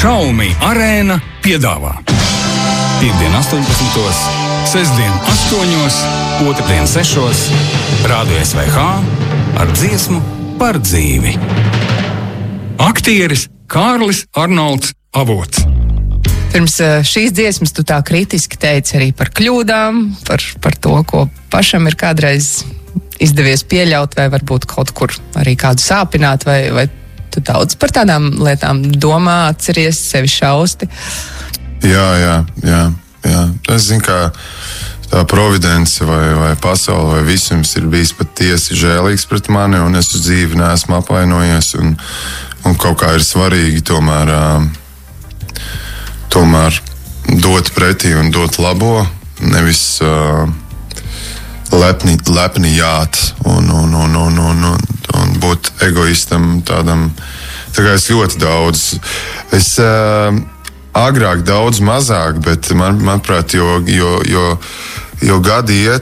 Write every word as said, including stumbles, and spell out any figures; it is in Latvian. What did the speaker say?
Xiaomi Arēna piedāvā Piektdien astoņpadsmitos, sestdien astoņos, otrdien sešos, Rādio S V H ar dziesmu par dzīvi. Aktieris Kārlis Arnolds Avots. Pirms šīs dziesmas tu tā kritiski teici arī par kļūdām, par, par to, ko pašam ir kādreiz izdevies pieļaut, vai varbūt kaut kur arī kādu sāpināt, vai, vai tu daudz par tādām lietām domā, atceries, sevi šausti? Jā, jā, jā, jā. Es zinu, kā tā providence vai, vai pasaule vai visums ir bijis patiesi žēlīgs pret mani, un es uz dzīvi neesmu apvainojies, un, un kaut kā ir svarīgi tomēr, tomēr dot pretī un dot labo, nevis uh, lepni, lepni jāt un, un, un, un, un, un, un būt egoistam tādam. Tā kā es ļoti daudz, es uh, agrāk daudz mazāk, bet man, manuprāt, jo, jo, jo, jo gadi iet,